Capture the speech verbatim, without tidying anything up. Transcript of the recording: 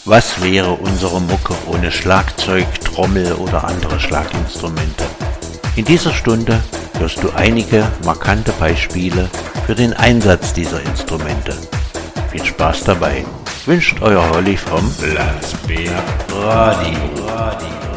Was wäre unsere Mucke ohne Schlagzeug, Trommel oder andere Schlaginstrumente? In dieser Stunde hörst du einige markante Beispiele für den Einsatz dieser Instrumente. Viel Spaß dabei. Wünscht euer Holly vom Blattberg Radio.